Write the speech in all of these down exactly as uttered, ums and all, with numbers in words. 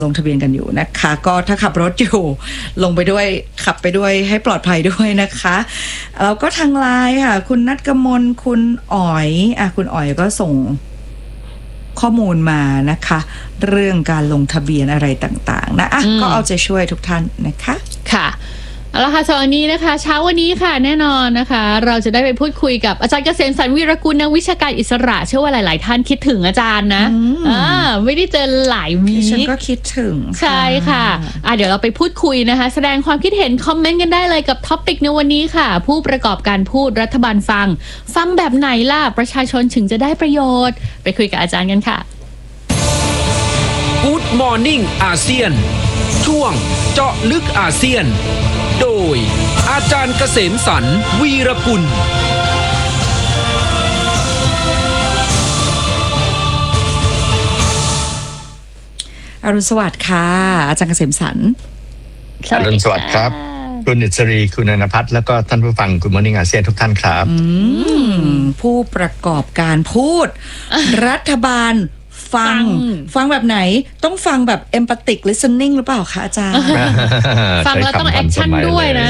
ลงทะเบียนกันอยู่นะคะก็ถ้าขับรถอยู่ลงไปด้วยขับไปด้วยให้ปลอดภัยด้วยนะคะแล้วก็ทางไลน์ค่ะคุณณัฐกมลคุณอ๋อยอ่ะคุณอ๋อยก็ส่งข้อมูลมานะคะเรื่องการลงทะเบียนอะไรต่างๆนะอ่ะก็เอาใจช่วยทุกท่านนะคะค่ะเอาละค่ะสำหรับวันนี้นะคะเช้าวันนี้ค่ะแน่นอนนะคะเราจะได้ไปพูดคุยกับอาจารย์เกษมสรรวีรกุลนักวิชาการอิสระเชื่อว่าหลายๆท่านคิดถึงอาจารย์นะอ่าไม่ได้เจอหลายวีคฉันก็คิดถึงใช่ค่ะอ่ะเดี๋ยวเราไปพูดคุยนะคะแสดงความคิดเห็นคอมเมนต์กันได้เลยกับท็อปิกในวันนี้ค่ะผู้ประกอบการพูดรัฐบาลฟังฟังแบบไหนล่ะประชาชนถึงจะได้ประโยชน์ไปคุยกับอาจารย์กันค่ะ Good Morning อาเซียนช่วงเจาะลึกอาเซียนโดยอาจารย์เกษมสรรวีรกุลอรุณสวัสดิ์ค่ะอาจารย์เกษมสรรอรุณสวัสดิ์ครับคุณอิสรีคุณอนันท์พัฒน์แล้วก็ท่านผู้ฟัง Good Morning อาเซียนทุกท่านครับผู้ประกอบการพูด รัฐบาลฟังฟังแบบไหนต้องฟังแบบ empathic listening หรือเปล่าคะอาจารย์ฟังแล้วต้องแอคชั่นด้วยนะ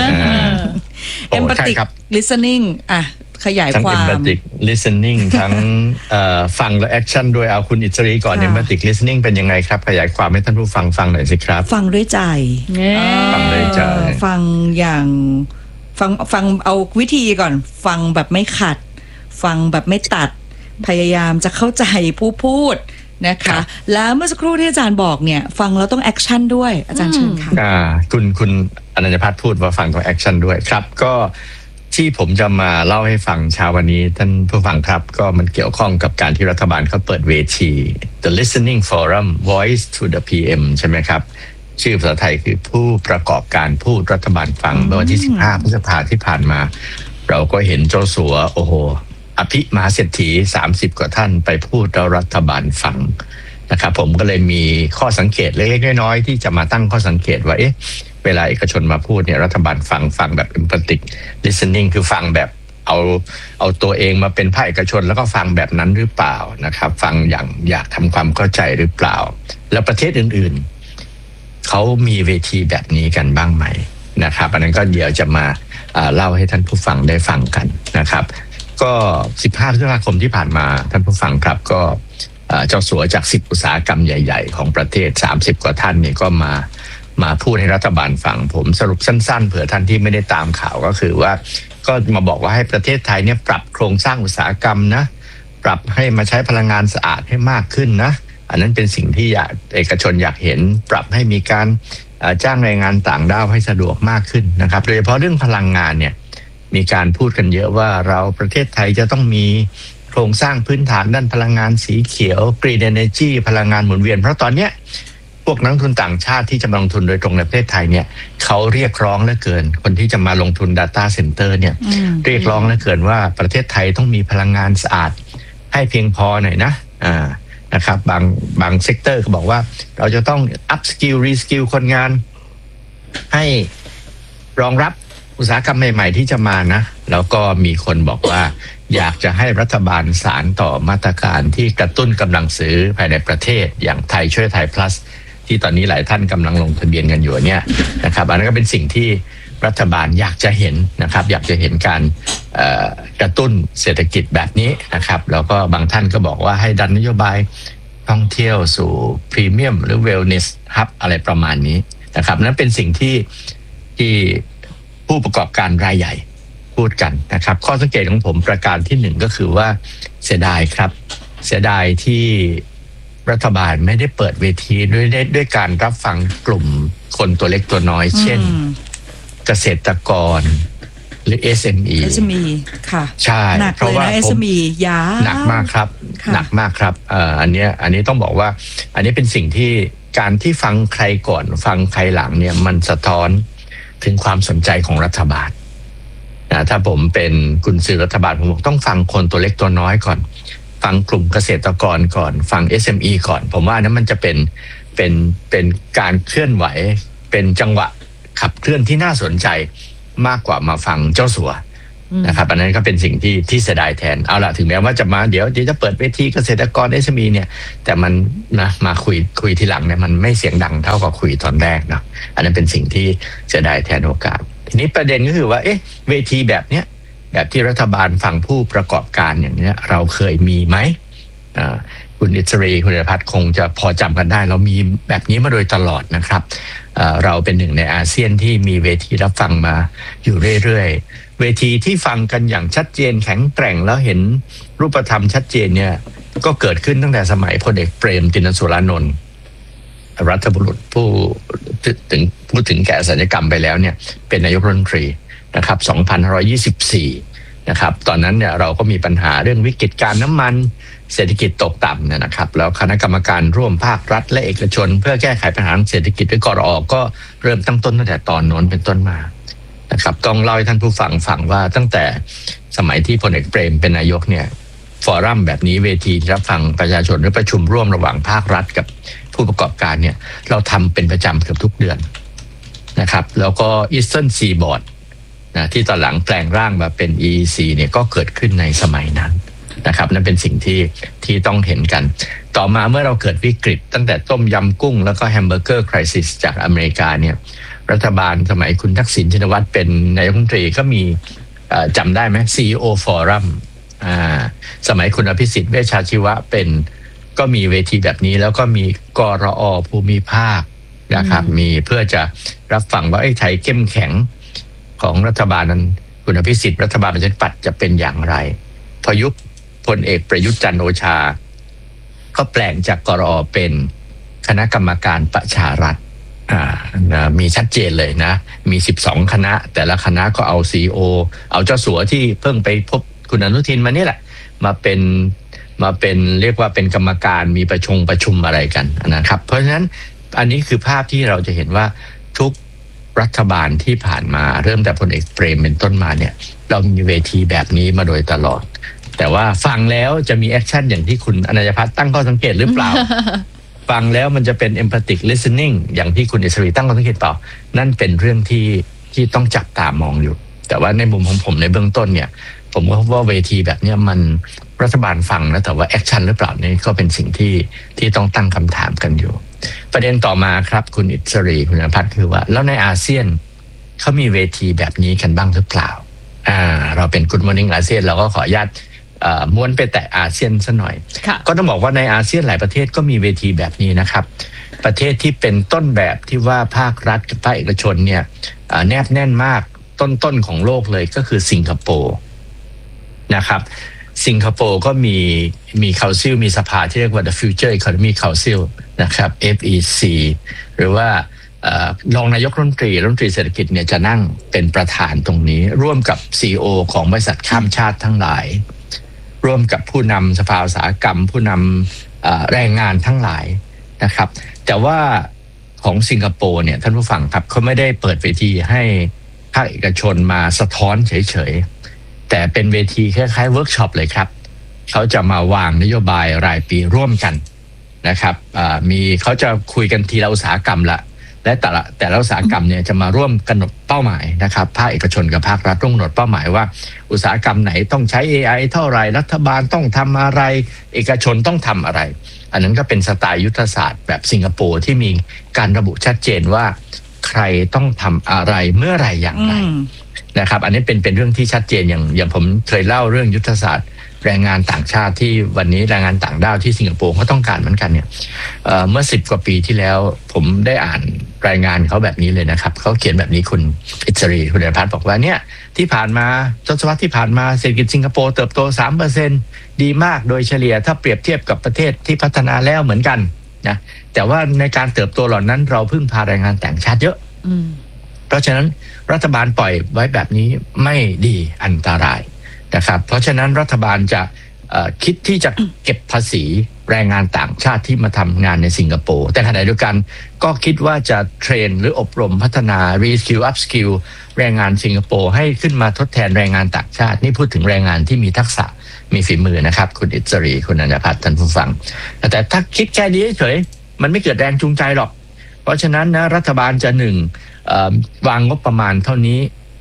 empathic listening อ่ะขยายความทั้ง empathic listening ทั้งฟังและแอคชั่นด้วยเอาคุณอิสรีก่อน empathic listening เป็นยังไงครับขยายความให้ท่านผู้ฟังฟังหน่อยสิครับฟังด้วยใจฟังด้วยใจฟังอย่างฟังฟังเอาวิธีก่อนฟังแบบไม่ขัดฟังแบบไม่ตัดพยายามจะเข้าใจผู้พูดนะคะแล้วเมื่อสักครู่ที่อาจารย์บอกเนี่ยฟังแล้วต้องแอคชั่นด้วยอาจารย์เชิญค่ะอ่าคุณคุณอนันต์พัฒน์พูดว่าฟังต้องแอคชั่นด้วยครับก็ที่ผมจะมาเล่าให้ฟังเช้าวันนี้ท่านผู้ฟังครับก็มันเกี่ยวข้องกับการที่รัฐบาลเขาเปิดเวที The Listening Forum Voice to the พี เอ็ม ใช่ไหมครับชื่อภาษาไทยคือผู้ประกอบการพูดรัฐบาลฟังเมื่อวันที่สิบห้าพฤษภาคมที่ผ่านมาเราก็เห็นเจ้าสัวโอ้โหอภิมหาเศรษฐีสามสิบกว่าท่านไปพูดแล้วรัฐบาลฟังนะครับผมก็เลยมีข้อสังเกตเล็กๆน้อยๆที่จะมาตั้งข้อสังเกตว่าเอ๊ะเวลาเอกชนมาพูดเนี่ยรัฐบาลฟังฟังแบบ empathic listening คือฟังแบบเอาเอาตัวเองมาเป็นภาคเอกชนแล้วก็ฟังแบบนั้นหรือเปล่านะครับฟังอย่างอยากทำความเข้าใจหรือเปล่าแล้วประเทศอื่นๆเขามีเวทีแบบนี้กันบ้างไหมนะครับอันนั้นก็เดี๋ยวจะมาเล่าให้ท่านผู้ฟังได้ฟังกันนะครับก็สิบห้าพฤษภาคมที่ผ่านมาท่านผู้ฟังครับก็เจ้าสัวจากสิบอุตสาหกรรมใหญ่ๆของประเทศสามสิบกว่าท่านนี่ก็มามาพูดให้รัฐบาลฟังผมสรุปสั้นๆเผื่อท่านที่ไม่ได้ตามข่าวก็คือว่าก็มาบอกว่าให้ประเทศไทยเนี่ยปรับโครงสร้างอุตสาหกรรมนะปรับให้มาใช้พลังงานสะอาดให้มากขึ้นนะอันนั้นเป็นสิ่งที่อยากเอกชนอยากเห็นปรับให้มีการจ้างแรงงานต่างด้าวให้สะดวกมากขึ้นนะครับโดยเฉพาะเรื่องพลังงานเนี่ยมีการพูดกันเยอะว่าเราประเทศไทยจะต้องมีโครงสร้างพื้นฐานด้านพลังงานสีเขียว Green Energy พลังงานหมุนเวียนเพราะตอนเนี้ยพวกนักลงทุนต่างชาติที่จะมาลงทุนโดยตรงในประเทศไทยเนี่ยเขาเรียกร้องเหลือเกินคนที่จะมาลงทุน Data Center เนี่ยเรียกร้องเหลือเกินว่าประเทศไทยต้องมีพลังงานสะอาดให้เพียงพอหน่อยนะอ่านะครับบางบางเซกเตอร์ก็บอกว่าเราจะต้อง up skill re skill คนงานให้รองรับอุตสาหกรรมใหม่ๆที่จะมานะแล้วก็มีคนบอกว่าอยากจะให้รัฐบาลสานต่อมาตรการที่กระตุ้นกำลังซื้อภายในประเทศอย่างไทยช่วยไทย plus ที่ตอนนี้หลายท่านกำลังลงทะเบียนกันอยู่เนี่ยนะครับอันนั้นก็เป็นสิ่งที่รัฐบาลอยากจะเห็นนะครับอยากจะเห็นการกระตุ้นเศรษฐกิจแบบนี้นะครับแล้วก็บางท่านก็บอกว่าให้ดันนโยบายท่องเที่ยวสู่พรีเมียมหรือ wellness hub อะไรประมาณนี้นะครับนั้นเป็นสิ่งที่ที่ผู้ประกอบการรายใหญ่พูดกันนะครับข้อสังเกตของผมประการที่หนึ่งก็คือว่าเสียดายครับเสียดายที่รัฐบาลไม่ได้เปิดเวทีด้วยด้วยการรับฟังกลุ่มคนตัวเล็กตัวน้อยเช่นเกษตรกรหรือ เอส เอ็ม อีเอส เอ็ม อี ค่ะใช่เพราะว่า เอส เอ็ม อี ยาวหนักมากครับหนักมากครับเอ่ออันนี้อันนี้ต้องบอกว่าอันนี้เป็นสิ่งที่การที่ฟังใครก่อนฟังใครหลังเนี่ยมันสะท้อนถึงความสนใจของรัฐบาลนะถ้าผมเป็นกุญสือรัฐบาลผมต้องฟังคนตัวเล็กตัวน้อยก่อนฟังกลุ่มเกษตรกรก่อนฟัง เอส เอ็ม อี ก่อนผมว่านั้นมันจะเป็นเป็นเป็นการเคลื่อนไหวเป็นจังหวะขับเคลื่อนที่น่าสนใจมากกว่ามาฟังเจ้าสัวนะครับอันนั้นก็เป็นสิ่งที่ที่เสียดายแทนเอาละถึงแม้ว่าจะมาเดี๋ยวเดี๋ยวจะเปิดเวทีเกษตรกร เอส เอ็ม อี เนี่ยแต่มันนะมาคุยคุยทีหลังเนี่ยมันไม่เสียงดังเท่ากับคุยตอนแรกเนาะอันนั้นเป็นสิ่งที่เสียดายแทนโอกาสทีนี้ประเด็นก็คือว่าเอ๊ะเวทีแบบเนี้ยแบบที่รัฐบาลฝั่งผู้ประกอบการอย่างเนี้ยเราเคยมีไหมอ่าคุณอิสรีคุณธีรพัฒน์คงจะพอจำกันได้เรามีแบบนี้มาโดยตลอดนะครับเอ่อเราเป็นหนึ่งในอาเซียนที่มีเวทีรับฟังมาอยู่เรื่อยๆเวทีที่ฟังกันอย่างชัดเจนแข็งแกร่งแล้วเห็นรูปธรรมชัดเจนเนี่ยก็เกิดขึ้นตั้งแต่สมัยพลเอกเปรมติณสุรานนท์รัฐบุรุษผู้ถึงพูดถึงแก่สัญญกรรมไปแล้วเนี่ยเป็นนายกรัฐมนตรีนะครับสองพันห้าร้อยยี่สิบสี่นะครับตอนนั้นเนี่ยเราก็มีปัญหาเรื่องวิกฤตการน้ำมันเศรษฐกิจตกต่ำเนี่ยนะครับแล้วคณะกรรมการร่วมภาครัฐและเอกชนเพื่อแก้ไขปัญหาเศรษฐกิจด้วยกรอก็เริ่มตั้งต้นตั้งแต่ตอนโน้นเป็นต้นมานะครับต้องเล่าให้ท่านผู้ฟังฟังว่าตั้งแต่สมัยที่พลเอกเปรมเป็นนายกเนี่ยฟอรัมแบบนี้เวทีรับฟังประชาชนหรือประชุมร่วมระหว่างภาครัฐกับผู้ประกอบการเนี่ยเราทำเป็นประจำเกือบทุกเดือนนะครับแล้วก็ Eastern Seaboard นะที่ตอนหลังแปลงร่างมาเป็น อี อี ซี เนี่ยก็เกิดขึ้นในสมัยนั้นนะครับนั่นเป็นสิ่งที่ที่ต้องเห็นกันต่อมาเมื่อเราเกิดวิกฤตตั้งแต่ต้มยำกุ้งแล้วก็แฮมเบอร์เกอร์คริสิสจากอเมริกาเนี่ยรัฐบาลสมัยคุณทักษิณชินวัตรเป็นนายกรัฐมนตรีก็มีจำได้ไหม ซี อี โอ Forum อ่าสมัยคุณอภิสิทธิ์เวชชาชีวะเป็นก็มีเวทีแบบนี้แล้วก็มีกรอภูมิภาคนะครับมีเพื่อจะรับฟังว่าไอ้ไทยเข้มแข็งของรัฐบาลนั้นคุณอภิสิทธิ์รัฐบาลประชาธิปัตย์จะเป็นอย่างไรพอยุบพลเอกประยุทธ์จันทร์โอชาก็แปลงจากกรอเป็นคณะกรรมการประชารัฐอ่านะมีชัดเจนเลยนะมีสิบสองคณะแต่ละคณะก็เอา ซี อี โอ เอาเจ้าสัวที่เพิ่งไปพบคุณอนุทินมานี่แหละมาเป็นมาเป็นเรียกว่าเป็นกรรมการมีประชุมประชุมอะไรกันนะครับเพราะฉะนั้นอันนี้คือภาพที่เราจะเห็นว่าทุกรัฐบาลที่ผ่านมาเริ่มแต่พลเอกเปรมเป็นต้นมาเนี่ยเรามีเวทีแบบนี้มาโดยตลอดแต่ว่าฟังแล้วจะมีแอคชั่นอย่างที่คุณอนัญญพัฒน์ตั้งข้อสังเกตหรือเปล่า ฟังแล้วมันจะเป็น empathic listening อย่างที่คุณอิสรีตั้งข้อสังเกตเปล่านั่นเป็นเรื่องที่ที่ต้องจับตามองอยู่แต่ว่าในมุมของผมในเบื้องต้นเนี่ยผมก็พบว่าเวทีแบบนี้มันรัฐบาลฟังนะแต่ว่าแอคชั่นหรือเปล่านี่ก็เป็นสิ่งที่ที่ต้องตั้งคำถามกันอยู่ประเด็นต่อมาครับคุณอิสรีคุณอนัญญพัฒน์คือว่าแล้วในอาเซียนเขามีเวทีแบบนี้กันบ้างหรือเปล่าอ่าเราเป็น Good Morning อาเซียนเราก็ขออนุญาตม้วนไปแต่อาเซียนซะหน่อยก็ต้องบอกว่าในอาเซียนหลายประเทศก็มีเวทีแบบนี้นะครับประเทศที่เป็นต้นแบบที่ว่าภาครัฐกับภาคเอกชนเนี่ยแนบแน่นมากต้นๆของโลกเลยก็คือสิงคโปร์นะครับสิงคโปร์ก็มีมีคาวซิลมีสภาที่เรียกว่า The Future Economy Council นะครับ เอฟ อี ซี หรือว่ารองนายกรัฐมนตรีรัฐมนตรีเศรษฐกิจเนี่ยจะนั่งเป็นประธานตรงนี้ร่วมกับ ซี อี โอ ของบริษัทข้ามชาติทั้งหลายร่วมกับผู้นำสภาอุตสาหกรรมผู้นำแรงงานทั้งหลายนะครับแต่ว่าของสิงคโปร์เนี่ยท่านผู้ฟังครับเขาไม่ได้เปิดเวทีให้ภาคเอกชนมาสะท้อนเฉยๆแต่เป็นเวทีคล้ายๆเวิร์กช็อปเลยครับเขาจะมาวางนโยบายรายปีร่วมกันนะครับมีเขาจะคุยกันทีละอุตสาหกรรมละและแต่ละแต่ละอุตสาหกรรมเนี่ยจะมาร่วมกำหนดเป้าหมายนะครับภาคเอกชนกับภาครัฐร่วมกำหนดเป้าหมายว่าอุตสาหกรรมไหนต้องใช้ เอ ไอ เท่าไหร่รัฐบาลต้องทำอะไรเอกชนต้องทำอะไรอันนั้นก็เป็นสไตล์ยุทธศาสตร์แบบสิงคโปร์ที่มีการระบุชัดเจนว่าใครต้องทำอะไรเมื่อไรอย่างไรนะครับอันนี้เป็นเป็นเรื่องที่ชัดเจนอย่างอย่างผมเคยเล่าเรื่องยุทธศาสตร์แรงงานต่างชาติที่วันนี้แรงงานต่างด้าวที่สิงคโปร์เขาต้องการเหมือนกันเนี่ย เอ่อ เมื่อสิบกว่าปีที่แล้วผมได้อ่านรายงานเขาแบบนี้เลยนะครับเขาเขียนแบบนี้คุณอิสรีคุณธีรพัฒน์บอกว่าเนี่ยที่ผ่านมาทศวรรษที่ผ่านมาเศรษฐกิจสิงคโปร์เติบโต สามเปอร์เซ็นต์ ดีมากโดยเฉลี่ยถ้าเปรียบเทียบกับประเทศที่พัฒนาแล้วเหมือนกันนะแต่ว่าในการเติบโตเหล่านั้นเราพึ่งพาแรงงานต่างชาติเยอะเพราะฉะนั้นรัฐบาลปล่อยไว้แบบนี้ไม่ดีอันตรายนะครับเพราะฉะนั้นรัฐบาลจะคิดที่จะเก็บภาษีแรงงานต่างชาติที่มาทำงานในสิงคโปร์แต่ขณะเดียวกันก็คิดว่าจะเทรนหรืออบรมพัฒนา reskill upskill แรงงานสิงคโปร์ให้ขึ้นมาทดแทนแรงงานต่างชาตินี่พูดถึงแรงงานที่มีทักษะมีฝีมือนะครับคุณอิสรีคุณอนัญญพัฒน์ท่านผู้ฟังแต่ถ้าคิดแค่นี้เฉยมันไม่เกิดแรงจูงใจหรอกเพราะฉะนั้นนะรัฐบาลจะหนึ่งวางงบประมาณเท่านี้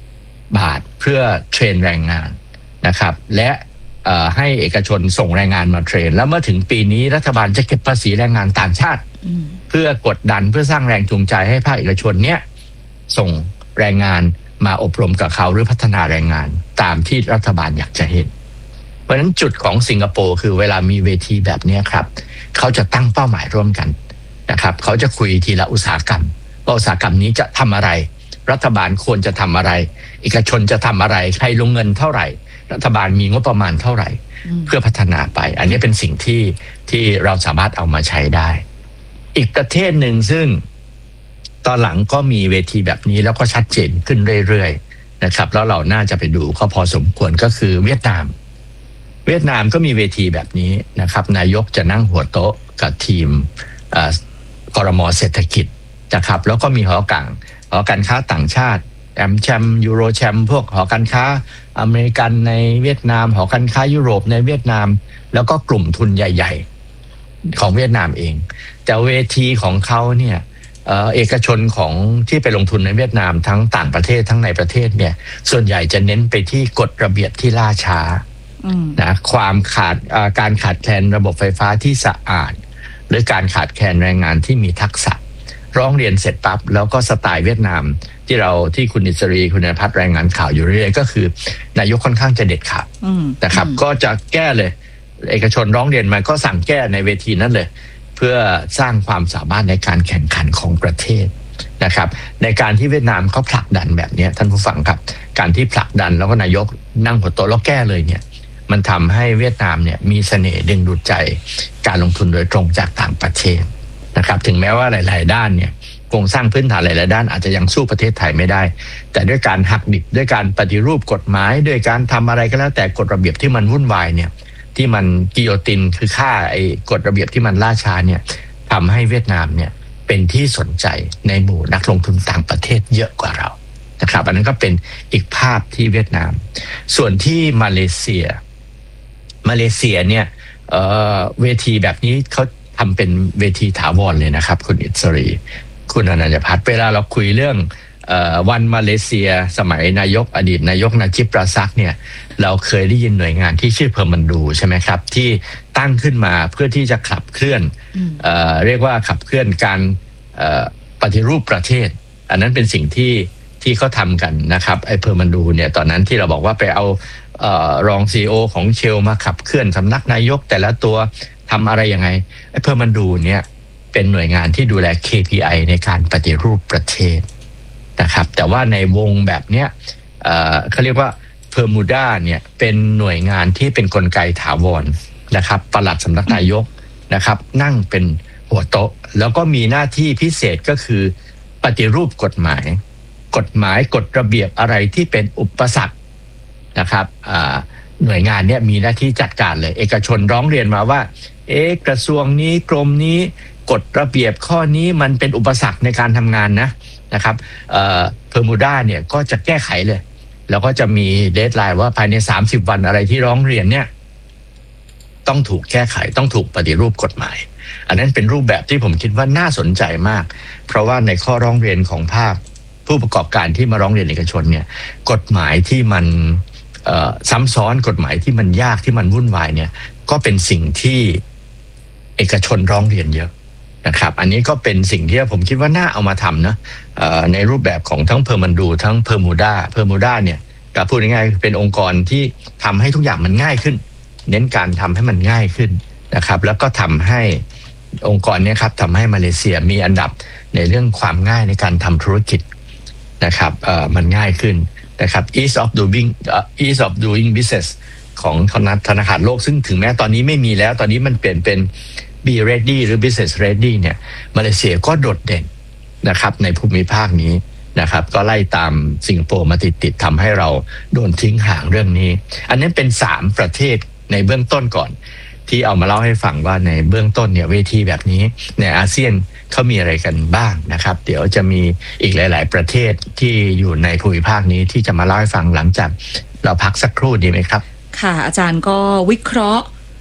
บาทเพื่อเทรนแรงงานนะครับและให้เอกชนส่งแรงงานมาเทรนแล้วเมื่อถึงปีนี้รัฐบาลจะเก็บภาษีแรงงานต่างชาติเพื่อกดดันเพื่อสร้างแรงจูงใจให้ภาคเอกชนเนี้ยส่งแรงงานมาอบรมกับเขาหรือพัฒนาแรงงานตามที่รัฐบาลอยากจะเห็นเพราะฉะนั้นจุดของสิงคโปร์คือเวลามีเวทีแบบนี้ครับเขาจะตั้งเป้าหมายร่วมกันนะครับเขาจะคุยทีละอุตสาหกรรมว่าอุตสาหกรรมนี้จะทำอะไรรัฐบาลควรจะทำอะไรเอกชนจะทำอะไรใครลงเงินเท่าไหร่รัฐบาลมีงบประมาณเท่าไหร่เพื่อพัฒนาไปอันนี้เป็นสิ่งที่ที่เราสามารถเอามาใช้ได้อีกประเทศหนึ่งซึ่งตอนหลังก็มีเวทีแบบนี้แล้วก็ชัดเจนขึ้นเรื่อยๆนะครับแล้วเราน่าจะไปดูก็พอสมควรก็คือเวียดนามเวียดนามก็มีเวทีแบบนี้นะครับนายกจะนั่งหัวโต๊ะกับทีมครม.เศรษฐกิจนะครับแล้วก็มีหอการหอการค้าต่างชาติแอมแชมยูโรแชมพวกหอการค้าอเมริกันในเวียดนามหอการค้ายุโรปในเวียดนามแล้วก็กลุ่มทุนใหญ่ๆของเวียดนามเองแต่เวทีของเขาเนี่ยเอ่อเอกชนของที่ไปลงทุนในเวียดนามทั้งต่างประเทศทั้งในประเทศเนี่ยส่วนใหญ่จะเน้นไปที่กฎระเบียบที่ล่าช้านะความขาดการขาดแคลนระบบไฟฟ้าที่สะอาดหรือการขาดแคลนแรงงานที่มีทักษะร้องเรียนเสร็จปั๊บแล้วก็สไตล์เวียดนามที่เราที่คุณอิสรีคุณนภัทรรายงานข่าวอยู่เรื่อยๆก็คือนายกค่อนข้างจะเด็ดขาดนะครับก็จะแก้เลยเอกชนร้องเรียนมาก็สั่งแก้ในเวทีนั้นเลยเพื่อสร้างความสามารถในการแข่งขันของประเทศนะครับในการที่เวียดนามเขาผลักดันแบบนี้ท่านผู้ฟังครับการที่ผลักดันแล้วก็นายกนั่งหัวโต๊ะแล้วแก้เลยเนี่ยมันทำให้เวียดนามเนี่ยมีเสน่ห์ดึงดูดใจการลงทุนโดยตรงจากต่างประเทศนะครับถึงแม้ว่าหลายๆด้านเนี่ยโครงสร้างพื้นฐานหลายๆด้านอาจจะยังสู้ประเทศไทยไม่ได้แต่ด้วยการหักดิบด้วยการปฏิรูปกฎหมายด้วยการทำอะไรก็แล้วแต่กฎระเบียบที่มันวุ่นวายเนี่ยที่มันกิโยตินคือฆ่าไอ้กฎระเบียบที่มันล่าช้าเนี่ยทำให้เวียดนามเนี่ยเป็นที่สนใจในหมู่นักลงทุนต่างประเทศเยอะกว่าเรานะครับอันนั้นก็เป็นอีกภาพที่เวียดนามส่วนที่มาเลเซียมาเลเซียเนี่ยเอ่อเวทีแบบนี้เขาทำเป็นเวทีถาวรเลยนะครับคุณอิสรีคุณอนันตพัฒน์เวลาเราคุยเรื่องเอ่อวันมาเลเซียสมัยนายกอดีตนายกนาจิปราซักเนี่ยเราเคยได้ยินหน่วยงานที่ชื่อเพอร์มันดูใช่ไหมครับที่ตั้งขึ้นมาเพื่อที่จะขับเคลื่อนเอ่อเรียกว่าขับเคลื่อนการเอ่อปฏิรูปประเทศอันนั้นเป็นสิ่งที่ที่เขาทำกันนะครับไอ้เพอร์มันดูเนี่ยตอนนั้นที่เราบอกว่าไปเอาเอ่อรองซีอีโอของเชลมาขับเคลื่อนสำนักนายกแต่ละตัวทำอะไรยังไงไอ้เพอร์มันดูเนี่ยเป็นหน่วยงานที่ดูแล เค พี ไอ ในการปฏิรูปประเทศนะครับแต่ว่าในวงแบบเนี้ยเอ่อเขาเรียกว่าเพอร์มูดาเนี่ยเป็นหน่วยงานที่เป็นกลไกถาวรนะครับปลัดสำนักนายกนะครับนั่งเป็นหัวโต๊ะแล้วก็มีหน้าที่พิเศษก็คือปฏิรูปกฎหมายกฎหมายกฎระเบียบอะไรที่เป็นอุปสรรคนะครับหน่วยงานเนี้ยมีหน้าที่จัดการเลยเอกชนร้องเรียนมาว่าเอ๊ะกระทรวงนี้กรมนี้กฎระเบียบข้อนี้มันเป็นอุปสรรคในการทำงานนะนะครับเอ่อเพอร์มูดาเนี่ยก็จะแก้ไขเลยแล้วก็จะมีเดดไลน์ว่าภายในสามสิบวันอะไรที่ร้องเรียนเนี่ยต้องถูกแก้ไขต้องถูกปฏิรูปกฎหมายอันนั้นเป็นรูปแบบที่ผมคิดว่าน่าสนใจมากเพราะว่าในข้อร้องเรียนของภาคผู้ประกอบการที่มาร้องเรียนเอกชนเนี่ยกฎหมายที่มันซ้ำซ้อนกฎหมายที่มันยากที่มันวุ่นวายเนี่ยก็เป็นสิ่งที่เอกชนร้องเรียนเยอะนะครับอันนี้ก็เป็นสิ่งที่ผมคิดว่าน่าเอามาทำนะในรูปแบบของทั้งเพอร์มันดูทั้งเพอร์มูดาเพอร์มูดาเนี่ยก็พูดง่ายๆเป็นองค์กรที่ทำให้ทุกอย่างมันง่ายขึ้นเน้นการทำให้มันง่ายขึ้นนะครับแล้วก็ทำให้องค์กรนี้ครับทำให้มาเลเซียมีอันดับในเรื่องความง่ายในการทำธุรกิจนะครับเอ่อมันง่ายขึ้นนะครับ ease of doing uh, ease of doing business ของธนาคารโลกซึ่งถึงแม้ตอนนี้ไม่มีแล้วตอนนี้มันเปลี่ยนเป็น be ready หรือ business ready เนี่ยมาเลเซียก็โดดเด่นนะครับในภูมิภาคนี้นะครับก็ไล่ตามสิงคโปร์มาติดๆทำให้เราโดนทิ้งห่างเรื่องนี้อันนี้เป็นสามประเทศในเบื้องต้นก่อนที่เอามาเล่าให้ฟังว่าในเบื้องต้นเนี่ยเวทีแบบนี้ในอาเซียนเขามีอะไรกันบ้างนะครับเดี๋ยวจะมีอีกหลายๆประเทศที่อยู่ในภูมิภาคนี้ที่จะมาเล่าให้ฟังหลังจากเราพักสักครู่ดีไหมครับค่ะอาจารย์ก็วิเคราะห์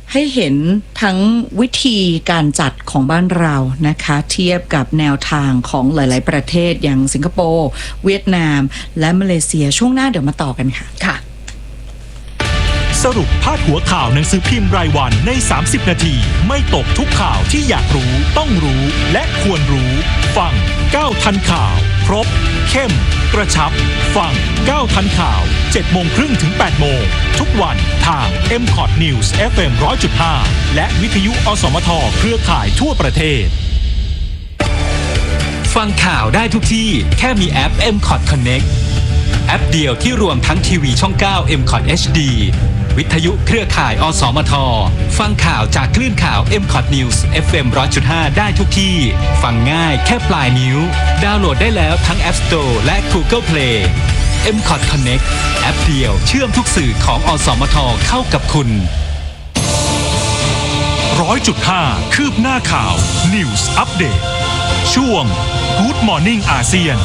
ให้เห็นทั้งวิธีการจัดของบ้านเรานะคะเทียบกับแนวทางของหลายๆประเทศอย่างสิงคโปร์เวียดนามและมาเลเซียช่วงหน้าเดี๋ยวมาต่อกันค่ะค่ะสรุปพาดหัวข่าวหนังสือพิมพ์รายวันในสามสิบนาทีไม่ตกทุกข่าวที่อยากรู้ต้องรู้และควรรู้ฟังก้าวทันข่าวครบเข้มกระชับฟังก้าวทันข่าวเจ็ดโมงครึ่งถึงแปดโมงทุกวันทาง เอ็ม คอท News เอฟ เอ็ม หนึ่งร้อยจุดห้า และวิทยุอสมทเครือข่ายทั่วประเทศฟังข่าวได้ทุกที่แค่มีแอป เอ็ม คอท Connect แอปเดียวที่รวมทั้งทีวีช่องเก้า เอ็ม คอท เอช ดี วิทยุเครือข่ายอสมทฟังข่าวจากคลื่นข่าว เอ็ม คอท News เอฟ เอ็ม หนึ่งร้อยจุดห้า ได้ทุกที่ฟังง่ายแค่ปลายนิ้วดาวน์โหลดได้แล้วทั้ง App Store และ Google Play เอ็ม คอท Connect แอปเดียวเชื่อมทุกสื่อของอสมทเข้ากับคุณหนึ่งร้อยจุดห้า คืบหน้าข่าว News Update ช่วง Good Morning อาเซียน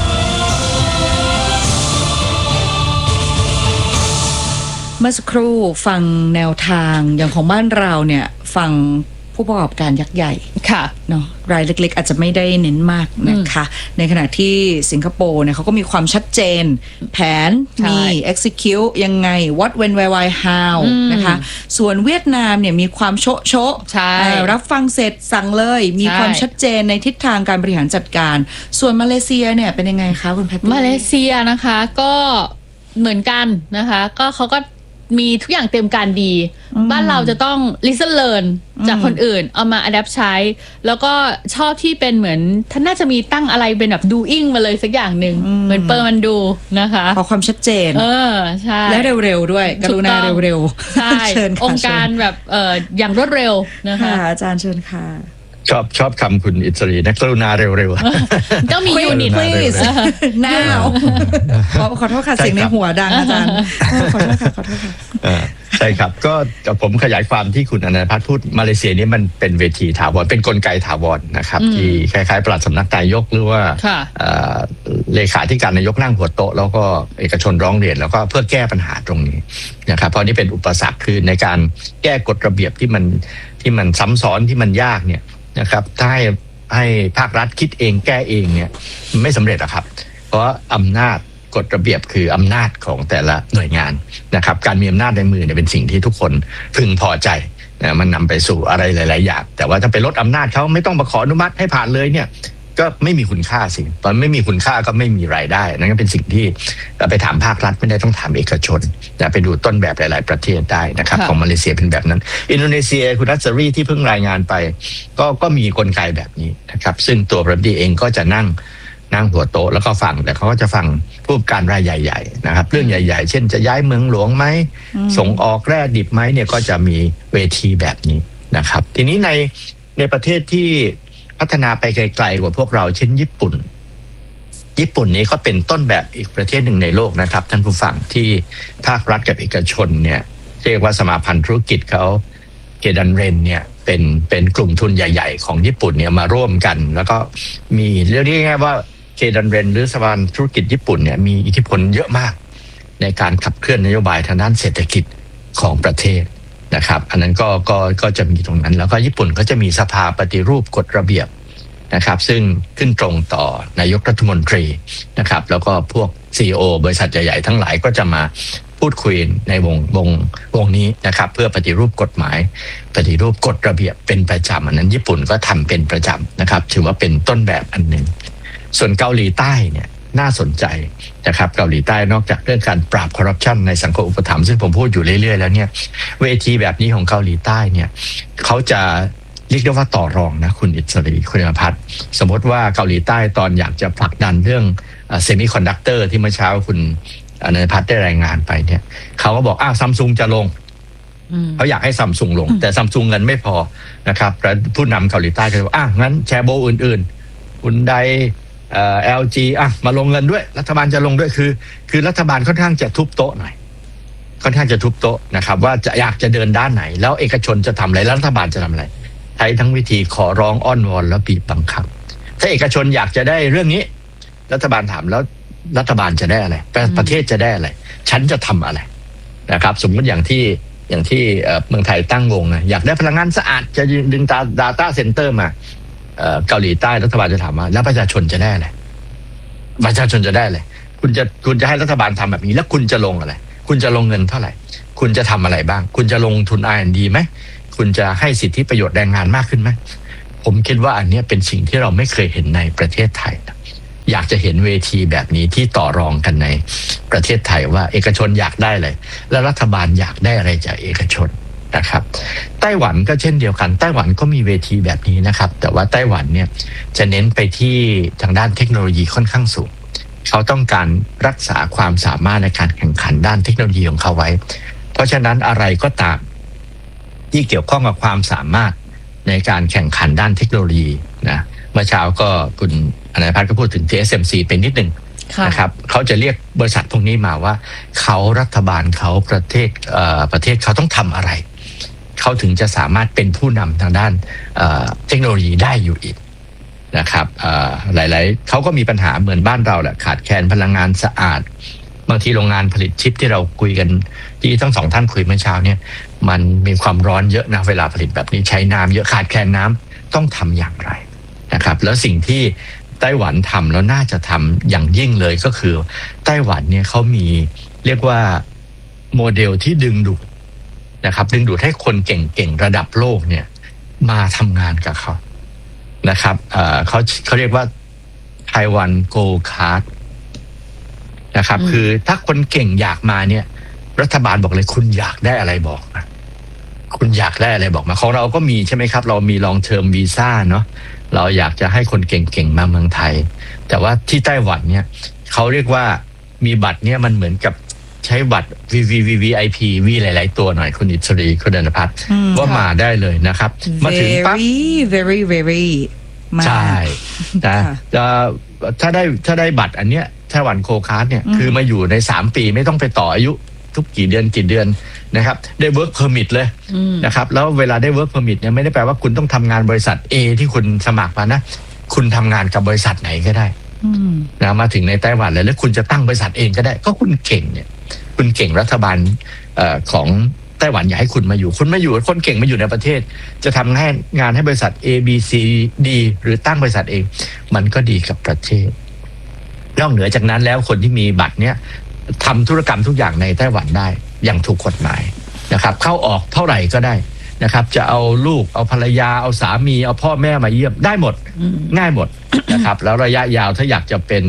เมื่อสักครู่ฟังแนวทางอย่างของบ้านเราเนี่ยฟังผู้ประกอบการยักษ์ใหญ่ค่ะเนาะรายเล็กๆอาจจะไม่ได้เน้นมากนะคะในขณะที่สิงคโปร์เนี่ยเขาก็มีความชัดเจนแผนมี execute ยังไง what when where why how นะคะส่วนเวียดนามเนี่ยมีความโชะโชะรับฟังเสร็จสั่งเลยมีความชัดเจนในทิศทางการบริหารจัดการส่วนมาเลเซียเนี่ยเป็นยังไงคะคุณแพทย์มาเลเซียนะคะก็เหมือนกันนะคะก็เขาก็มีทุกอย่างเต็มการดีบ้านเราจะต้อง listen learn จากคนอื่นเอามา adapt ใช้แล้วก็ชอบที่เป็นเหมือนท่านน่าจะมีตั้งอะไรเป็นแบบ doing มาเลยสักอย่างหนึ่งเหมือนเปิดมันดูนะคะขอความชัดเจนเออใช่และเร็วๆด้วยกรุณาเร็วๆใช่องค์การแบบเอ่ออย่างรวดเร็วนะคะอาจารย์เชิญค่ะชอบชอบคำคุณอิสรีนะกรุณาเร็วๆต้องมียูนิต please now ขอขอโทษค่ะเสียงในหัวดังอาจารย์ขอโทษค่ะขอโทษค่ะใช่ครับก็ผมขยายความที่คุณอนันทพัฒน์พูดมาเลเซียนี่มันเป็นเวทีถาวรเป็นกลไกถาวรนะครับที่คล้ายๆปลัดสำนักนายกหรือว่าเลขาธิการนายกนั่งหัวโต๊ะแล้วก็เอกชนร้องเรียนแล้วก็เพื่อแก้ปัญหาตรงนี้นะครับเพราะนี่เป็นอุปสรรคคือในการแก้กฎระเบียบที่มันที่มันซ้ำซ้อนที่มันยากเนี่ยนะครับถ้าให้ให้ภาครัฐคิดเองแก้เองเนี่ยไม่สำเร็จหรอกครับเพราะอำนาจกฎระเบียบคืออำนาจของแต่ละหน่วยงานนะครับการมีอำนาจในมือเนี่ยเป็นสิ่งที่ทุกคนพึงพอใจนะมันนำไปสู่อะไรหลายๆอย่างแต่ว่าถ้าไปลดอำนาจเขาไม่ต้องมาขออนุมัติให้ผ่านเลยเนี่ยก็ไม่มีคุณค่าสิตอนไม่มีคุณค่าก็ไม่มีรายได้นั่นก็เป็นสิ่งที่เราไปถามภาครัฐไม่ได้ต้องถามเอกชนแต่ไปดูต้นแบบหลายๆประเทศได้นะครับของมาเลเซียเป็นแบบนั้นอินโดนีเซียคุณรัชรีที่เพิ่งรายงานไปก็ก็มีกลไกแบบนี้นะครับซึ่งตัวประธานาธิบดีเองก็จะนั่งนั่งหัวโต๊ะแล้วก็ฟังแต่เขาก็จะฟังผู้การรายใหญ่ๆนะครับเรื่องใหญ่ๆเช่นจะย้ายเมืองหลวงไหมส่งออกแร่ดิบไหมเนี่ยก็จะมีเวทีแบบนี้นะครับทีนี้ในในประเทศที่พัฒนาไปไกลๆกว่าพวกเราเช่นญี่ปุ่นญี่ปุ่นนี้ก็เป็นต้นแบบอีกประเทศหนึ่งในโลกนะครับท่านผู้ฟังที่ภาครัฐกับเอกชนเนี่ยเรียกว่าสมาพันธ์ธุรกิจเขาเกดันเรนเนี่ยเป็นเป็นกลุ่มทุนใหญ่ๆของญี่ปุ่นเนี่ยมาร่วมกันแล้วก็มีเรียกง่ายๆว่าเกดันเรนหรือสมาพันธ์ธุรกิจญี่ปุ่นเนี่ยมีอิทธิพลเยอะมากในการขับเคลื่อนนโยบายทางด้านเศรษฐกิจของประเทศนะครับอันนั้นก็ก็ก็จะมีตรงนั้นแล้วก็ญี่ปุ่นก็จะมีสภาปฏิรูปกฎระเบียบนะครับซึ่งขึ้นตรงต่อนายกรัฐมนตรีนะครับแล้วก็พวก ซี อี โอ บริษัทใหญ่ๆทั้งหลายก็จะมาพูดคุยในวงวงวงนี้นะครับเพื่อปฏิรูปกฎหมายปฏิรูปกฎระเบียบเป็นประจำอันนั้นญี่ปุ่นก็ทำเป็นประจำนะครับถือว่าเป็นต้นแบบอันหนึ่งส่วนเกาหลีใต้เนี่ยน่าสนใจนะครับเกาหลีใต้นอกจากเรื่องการปราบคอร์รัปชันในสังคมอุปถัมภ์ซึ่งผมพูดอยู่เรื่อยๆแล้วเนี่ยเวทีแบบนี้ของเกาหลีใต้เนี่ยเขาจะเรียกได้ว่าต่อรองนะคุณอิสรีคุณอภัทรสมมติว่าเกาหลีใต้ตอนอยากจะผลักดันเรื่องเซมิคอนดักเตอร์ที่เมื่อเช้าคุณอนันทพัฒน์ได้รายงานไปเนี่ยเขาก็บอกอ้าวซัมซุงจะลงเขาอยากให้ซัมซุงลงแต่ซัมซุงเงินไม่พอนะครับแล้วผู้นำเกาหลีใต้ก็บอกอ้าวงั้นแชร์โบอื่นๆคุณไดเอ่อ แอล จี อ่ะมาลงเงินด้วยรัฐบาลจะลงด้วยคือคือรัฐบาลค่อนข้างจะทุบโต๊ะหน่อยค่อนข้างจะทุบโต๊ะนะครับว่าจะอยากจะเดินด้านไหนแล้วเอกชนจะทำอะไรแล้วรัฐบาลจะทำอะไรใช้ทั้งวิธีขอร้องอ้อนวอนแล้วบีบบังคับถ้าเอกชนอยากจะได้เรื่องนี้รัฐบาลถามแล้วรัฐบาลจะได้อะไรประเทศจะได้อะไรฉันจะทำอะไรนะครับสมมติอย่างที่อย่างที่เมืองไทยตั้งวงนะอยากได้พลังงานสะอาดจะดึง data center มาเกาหลีใต้รัฐบาลจะถามว่าแล้วประชาชนจะได้อะไรประชาชนจะได้อะไรคุณจะคุณจะให้รัฐบาลทำแบบนี้แล้วคุณจะลงอะไรคุณจะลงเงินเท่าไหร่คุณจะทำอะไรบ้างคุณจะลงทุน อาร์ แอนด์ ดี ไหมคุณจะให้สิทธิประโยชน์แรงงานมากขึ้นไหมผมคิดว่าอันนี้เป็นสิ่งที่เราไม่เคยเห็นในประเทศไทยอยากจะเห็นเวทีแบบนี้ที่ต่อรองกันในประเทศไทยว่าเอกชนอยากได้อะไรและรัฐบาลอยากได้อะไรจากเอกชนนะครับไต้หวันก็เช่นเดียวกันไต้หวันก็มีเวทีแบบนี้นะครับแต่ว่าไต้หวันเนี่ยจะเน้นไปที่ทางด้านเทคโนโลยีค่อนข้างสูงเขาต้องการรักษาความสามารถในการแข่งขันด้านเทคโนโลยีของเขาไว้เพราะฉะนั้นอะไรก็ตามที่เกี่ยวข้องกับความสามารถในการแข่งขันด้านเทคโนโลยีนะเมื่อเช้าก็คุณอนันตพัฒน์ก็พูดถึง ที เอส เอ็ม ซี เป็นนิดหนึ่งนะครับเขาจะเรียกบริษัทพวกนี้มาว่าเขารัฐบาลเขาประเทศเอ่อประเทศเขาต้องทำอะไรเขาถึงจะสามารถเป็นผู้นำทางด้านเอ่อเทคโนโลยีได้อยู่อีกนะครับเอ่อหลายๆเขาก็มีปัญหาเหมือนบ้านเราแหละขาดแคลนพลังงานสะอาดบางทีโรงงานผลิตชิปที่เราคุยกันที่ทั้งสองท่านคุยเมื่อเช้าเนี่ยมันมีความร้อนเยอะนะเวลาผลิตแบบนี้ใช้น้ำเยอะขาดแคลนน้ำต้องทำอย่างไรนะครับแล้วสิ่งที่ไต้หวันทำแล้วน่าจะทำอย่างยิ่งเลยก็คือไต้หวันเนี่ยเขามีเรียกว่าโมเดลที่ดึงดูดนะครับดึงดูดให้คนเก่งๆระดับโลกเนี่ยมาทำงานกับเขานะครับเอ่อเขาเขาเรียกว่าไต้หวันโกลด์คาร์ดนะครับคือถ้าคนเก่งอยากมาเนี่ยรัฐบาลบอกเลยคุณอยากได้อะไรบอกนะคุณอยากได้อะไรบอกมาของเราก็มีใช่ไหมครับเรามีลองเทอมวีซ่าเนาะเราอยากจะให้คนเก่งๆมาเมืองไทยแต่ว่าที่ไต้หวันเนี่ยเขาเรียกว่ามีบัตรเนี่ยมันเหมือนกับใช้บัตร วี วี วี วี ไอ พี วีหลายๆตัวหน่อยคุณอิสรีคุณอนันตพัฒน์ว่ามาได้เลยนะครับมาถึงปั๊บ very very very ใช่นะจะถ้าได้ถ้าได้บัตรอันเนี้ยไต้หวันโคคาร์ดเนี่ยคือมาอยู่ในสามปีไม่ต้องไปต่ออายุทุกกี่เดือนกี่เดือนนะครับได้ work permit เลยนะครับแล้วเวลาได้ work permit เนี่ยไม่ได้แปลว่าคุณต้องทำงานบริษัท A ที่คุณสมัครมานะคุณทำงานกับบริษัทไหนก็ได้นะมาถึงในไต้หวันเลยแล้วคุณจะตั้งบริษัทเองก็ได้ก็คุณเก่งเนี่ยคุณเก่งรัฐบาลเอ่อของไต้หวันอยากให้คุณมาอยู่คุณมาอยู่คนเก่งมาอยู่ในประเทศจะทำให้งานให้บริษัท A B C D หรือตั้งบริษัทเองมันก็ดีกับประเทศนอกเหนือจากนั้นแล้วคนที่มีบัตรเนี้ยทำธุรกรรมทุกอย่างในไต้หวันได้อย่างถูกกฎหมายนะครับเข้าออกเท่าไหร่ก็ได้นะครับจะเอาลูกเอาภรรยาเอาสามีเอาพ่อแม่มาเยี่ยมได้หมดง่ายหมดนะครับแล้วระยะยาวถ้าอยากจะเป็น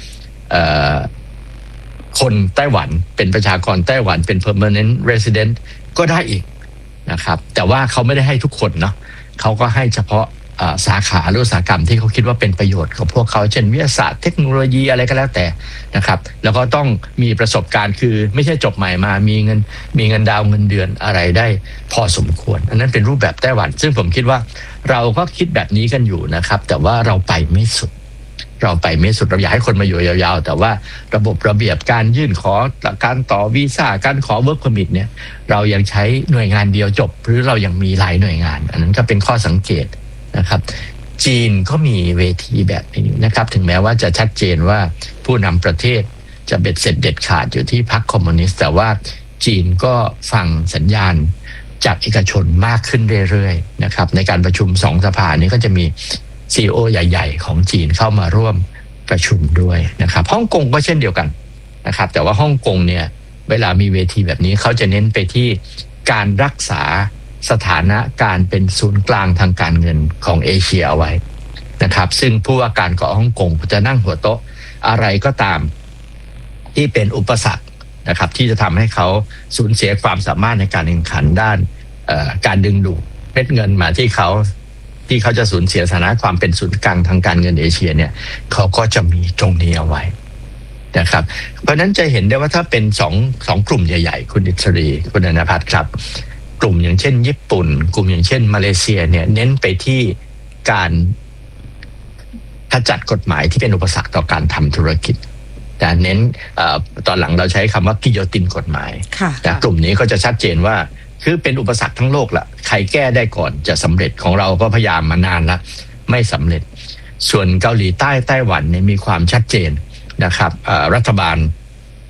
คนไต้หวันเป็นประชากรไต้หวันเป็น permanent resident ก็ได้อีกนะครับแต่ว่าเขาไม่ได้ให้ทุกคนเนาะเขาก็ให้เฉพาะสาขาหรืออุตสาหกรรมที่เขาคิดว่าเป็นประโยชน์กับพวกเขาเช่นวิทยาศาสตร์เทคโนโลยีอะไรก็แล้วแต่นะครับแล้วก็ต้องมีประสบการณ์คือไม่ใช่จบใหม่มามีเงินมีเงินดาวเงินเดือนอะไรได้พอสมควรอันนั้นเป็นรูปแบบไต้หวันซึ่งผมคิดว่าเราก็คิดแบบนี้กันอยู่นะครับแต่ว่าเราไปไม่สุดเราไปไม่สุดเราอยากให้คนมาอยู่ยาวๆแต่ว่าระบบระเบียบการยื่นขอการต่อวีซ่าการขอ work permit เนี่ยเรายังใช้หน่วยงานเดียวจบหรือเรายังมีหลายหน่วยงานอันนั้นก็เป็นข้อสังเกตนะครับจีนก็มีเวทีแบบนี้นะครับถึงแม้ว่าจะชัดเจนว่าผู้นำประเทศจะเบ็ดเสร็จเด็ดขาดอยู่ที่พรรคคอมมิวนิสต์แต่ว่าจีนก็ฟังสัญญาณจากเอกชนมากขึ้นเรื่อยๆนะครับในการประชุมสองสภานี้ก็จะมี ซี อี โอ ใหญ่ๆของจีนเข้ามาร่วมประชุมด้วยนะครับฮ่องกงก็เช่นเดียวกันนะครับแต่ว่าฮ่องกงเนี่ยเวลามีเวทีแบบนี้เขาจะเน้นไปที่การรักษาสถานะการเป็นศูนย์กลางทางการเงินของเอเชียเอาไว้นะครับซึ่งผู้ว่าการของฮ่องกงจะนั่งหัวโต๊ะอะไรก็ตามที่เป็นอุปสรรคนะครับที่จะทำให้เขาสูญเสียความสามารถในการแข่งขันด้านการดึงดูดเม็ดเงินมาที่เขาที่เขาจะสูญเสียสถานะความเป็นศูนย์กลางทางการเงินเอเชียเนี่ยเขาก็จะมีตรงนี้เอาไว้นะครับเพราะนั้นจะเห็นได้ว่าถ้าเป็นสองสองกลุ่มใหญ่ๆคุณอิสรีคุณอนันตพัฒน์ครับกลุ่มอย่างเช่นญี่ปุ่นกลุ่มอย่างเช่นมาเลเซียเนี่ยเน้นไปที่การขจัดกฎหมายที่เป็นอุปสรรคต่อการทำธุรกิจแต่เน้นตอนหลังเราใช้คำว่ากิโยตินกฎหมายแต่กลุ่มนี้ก็จะชัดเจนว่าคือเป็นอุปสรรคทั้งโลกละใครแก้ได้ก่อนจะสำเร็จของเราก็พยายามมานานแล้วไม่สำเร็จส่วนเกาหลีใต้ไต้หวันเนี่ยมีความชัดเจนนะครับรัฐบาล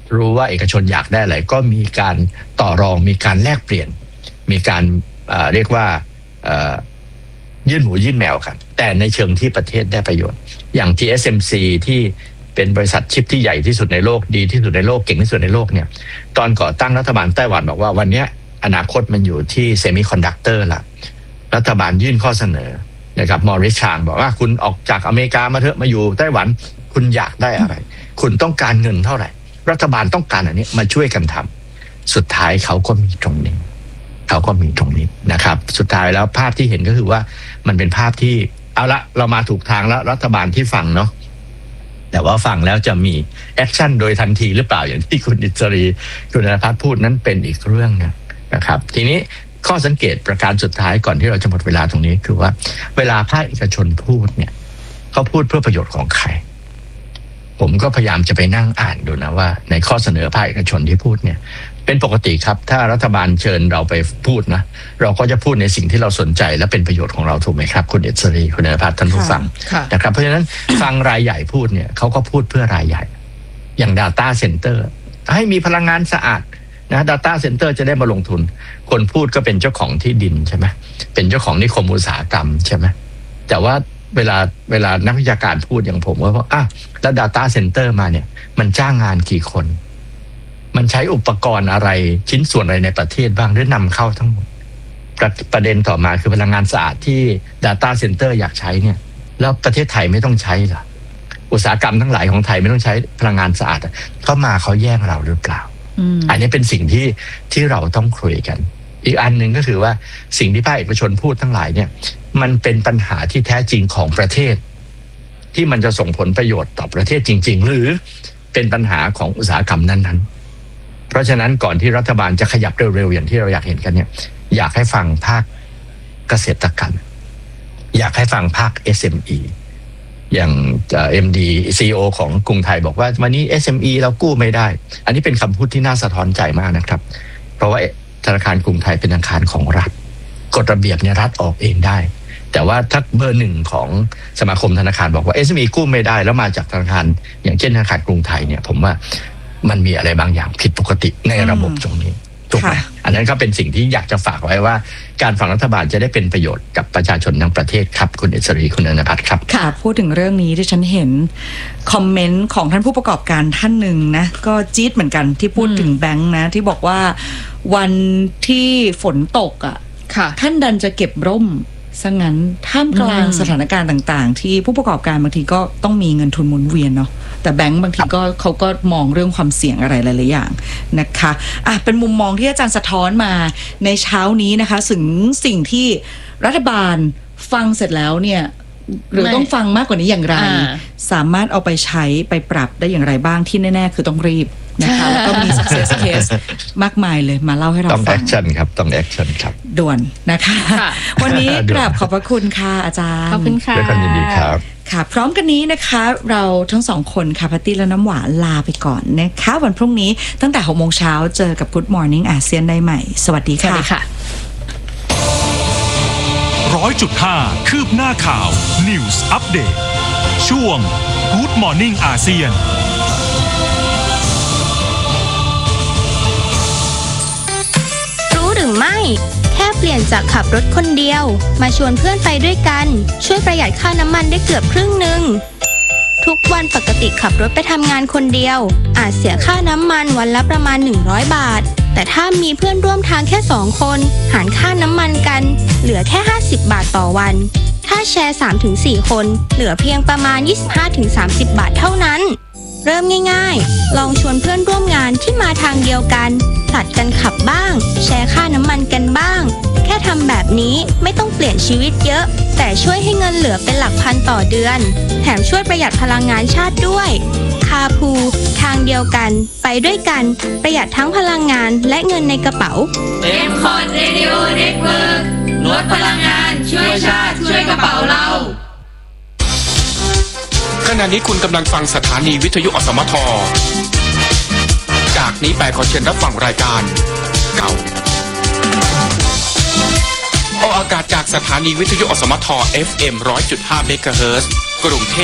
รู้ว่าเอกชนอยากได้อะไรก็มีการต่อรองมีการแลกเปลี่ยนมีการเอ่อเรียกว่าเอ่อยื่นหมูยื่นแมวกันแต่ในเชิงที่ประเทศได้ประโยชน์อย่าง ที เอส เอ็ม ซี ที่เป็นบริษัทชิปที่ใหญ่ที่สุดในโลกดีที่สุดในโลกเก่งที่สุดในโลกเนี่ยตอนก่อตั้งรัฐบาลไต้หวันบอกว่าวันนี้อนาคตมันอยู่ที่เซมิคอนดักเตอร์ละรัฐบาลยื่นข้อเสนอนะครับมอริสชางบอกว่าคุณออกจากอเมริกามาเถอะมาอยู่ไต้หวันคุณอยากได้อะไรคุณต้องการเงินเท่าไหร่รัฐบาลต้องการอันนี้มาช่วยกันทำสุดท้ายเขาก็มีตรงนี้เขาก็มีตรงนี้นะครับสุดท้ายแล้วภาพที่เห็นก็คือว่ามันเป็นภาพที่เอาละเรามาถูกทางแล้วรัฐบาลที่ฟังเนาะแต่ว่าฟังแล้วจะมีแอคชั่นโดยทันทีหรือเปล่าอย่างที่คุณอิสรีคุณณภัทรพูดนั้นเป็นอีกเรื่องนึงนะครับทีนี้ข้อสังเกตประการสุดท้ายก่อนที่เราจะหมดเวลาตรงนี้คือว่าเวลาภาคเอกชนพูดเนี่ยเขาพูดเพื่อประโยชน์ของใครผมก็พยายามจะไปนั่งอ่านดูนะว่าในข้อเสนอภาคเอกชนที่พูดเนี่ยเป็นปกติครับถ้ารัฐบาลเชิญเราไปพูดนะเราก็จะพูดในสิ่งที่เราสนใจและเป็นประโยชน์ของเราถูกไหมครับคุณเอสรีคุณณภัทรท่านผู้ฟังนะครับเพราะฉะนั้นฟังรายใหญ่พูดเนี่ยเขาก็พูดเพื่อรายใหญ่อย่าง Data Center ให้มีพลังงานสะอาดนะ Data Center จะได้มาลงทุนคนพูดก็เป็นเจ้าของที่ดินใช่ไหมเป็นเจ้าของนิคมอุตสาหกรรมใช่ไหมแต่ว่าเวลาเวลานักวิชาการพูดอย่างผมว่าอ่ะแล้ว Data Center มาเนี่ยมันจ้างงานกี่คนมันใช้อุปกรณ์อะไรชิ้นส่วนอะไรในประเทศบ้างหรือนำเข้าทั้งหมดประประเด็นต่อมาคือพลังงานสะอาดที่ Data Center อยากใช้เนี่ยแล้วประเทศไทยไม่ต้องใช้เหรออุตสาหกรรมทั้งหลายของไทยไม่ต้องใช้พลังงานสะอาดเข้ามาเขาแย่งเราหรือเปล่า อ, อันนี้เป็นสิ่งที่ที่เราต้องคุยกันอีกอันหนึ่งก็คือว่าสิ่งที่ภาคเอกชนพูดทั้งหลายเนี่ยมันเป็นปัญหาที่แท้จริงของประเทศที่มันจะส่งผลประโยชน์ต่อประเทศจริงๆหรือเป็นปัญหาของอุตสาหกรรมนั้นๆเพราะฉะนั้นก่อนที่รัฐบาลจะขยับเร็วๆอย่างที่เราอยากเห็นกันเนี่ยอยากให้ฟังภาคเกษตรกรรมอยากให้ฟังภาค เอส เอ็ม อี อย่าง เอ็ม ดี ซี อี โอ ของกรุงไทยบอกว่าวันนี้ เอส เอ็ม อี เรากู้ไม่ได้อันนี้เป็นคำพูดที่น่าสะท้อนใจมากนะครับเพราะว่าธนาคารกรุงไทยเป็นธนาคารของรัฐกฎระเบียบเนี่ยรัฐออกเองได้แต่ว่าถ้าเบอร์หนึ่งของสมาคมธนาคารบอกว่า เอส เอ็ม อี กู้ไม่ได้แล้วมาจากธนาคารอย่างเช่นธนาคารกรุงไทยเนี่ยผมว่ามันมีอะไรบางอย่างผิดปกติในระบบตรงนี้ถูกไหมอันนั้นก็เป็นสิ่งที่อยากจะฝากไว้ว่าการฟังรัฐบาลจะได้เป็นประโยชน์กับประชาชนทั้งประเทศครับคุณเอสรีคุณอนันทพัฒน์ครับค่ะพูดถึงเรื่องนี้ที่ฉันเห็นคอมเมนต์ของท่านผู้ประกอบการท่านหนึ่งนะก็จี๊ดเหมือนกันที่พูดถึงแบงค์นะที่บอกว่าวันที่ฝนตกอ่ะท่านดันจะเก็บร่มซะงั้นท่ามกลางสถานการณ์ต่างๆที่ผู้ประกอบการบางทีก็ต้องมีเงินทุนหมุนเวียนเนาะแต่แบงก์บางทีก็เขาก็มองเรื่องความเสี่ยงอะไรหลายๆอย่างนะคะอ่ะเป็นมุมมองที่อาจารย์สะท้อนมาในเช้านี้นะคะถึงสิ่งที่รัฐบาลฟังเสร็จแล้วเนี่ยหรือต้องฟังมากกว่านี้อย่างไรสามารถเอาไปใช้ไปปรับได้อย่างไรบ้างที่แน่ๆคือต้องรีบนะคะแล้วก็มี success case มากมายเลยมาเล่าให้เราฟังต้องแอคชั่นครับต้องแอคชั่นครับด่วนนะคะวันนี้กราบขอบพระคุณค่ะอาจารย์ขอบคุณค่ะด้วยความยินดีครับค่ะพร้อมกันนี้นะคะเราทั้งสองคนค่ะพัตตี้และน้ำหวานลาไปก่อนนะคะวันพรุ่งนี้ตั้งแต่หกโมงเช้าเจอกับ Good Morning อาเซียนได้ใหม่สวัสดีค่ะร้อยจุดห้าคืบหน้าข่าว News Update ช่วง Good Morning อาเซียนรู้หรือไม่แค่เปลี่ยนจากขับรถคนเดียวมาชวนเพื่อนไปด้วยกันช่วยประหยัดค่าน้ำมันได้เกือบครึ่งหนึ่งทุกวันปกติขับรถไปทำงานคนเดียวอาจเสียค่าน้ำมันวันละประมาณหนึ่งร้อยบาทแต่ถ้ามีเพื่อนร่วมทางแค่สองคนหารค่าน้ำมันกันเหลือแค่ห้าสิบบาทต่อวันถ้าแชร์ สามถึงสี่ คนเหลือเพียงประมาณ ยี่สิบห้าถึงสามสิบ บาทเท่านั้นเริ่มง่ายๆลองชวนเพื่อนร่วมงานที่มาทางเดียวกันผลัดกันขับบ้างแชร์ค่าน้ำมันกันบ้างแค่ทำแบบนี้ไม่ต้องเปลี่ยนชีวิตเยอะแต่ช่วยให้เงินเหลือเป็นหลักพันต่อเดือนแถมช่วยประหยัดพลังงานชาติด้วยคาพูทางเดียวกันไปด้วยกันประหยัดทั้งพลังงานและเงินในกระเป๋าเอ็ม คอท Radio Network ลดพลังงานช่วยชาติช่วยกระเป๋าเราขณะนี้คุณกำลังฟังสถานีวิทยุอสมทจากนี้ไปขอเชิญรับฟังรายการเก่าออกอากาศจากสถานีวิทยุอสมท เอฟ เอ็ม หนึ่งร้อยจุดห้า เมกะเฮิรตซ์กรุงเท